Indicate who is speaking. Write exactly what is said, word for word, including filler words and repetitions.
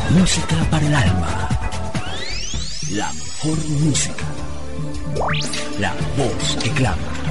Speaker 1: Música para el alma. La mejor música. La voz que clama.